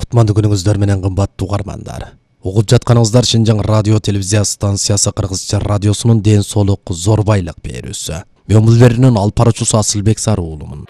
Кутмандуу күнүңүздөр менен кымбаттуу угармандар. Угуп жатканыңыздар Шинжаң радио телевизия станциясы кыргызча радиосунун ден соолук зор байлык берүүсү. Мен бул берүүнүн алып баруучусу Асылбек Сары уулумун.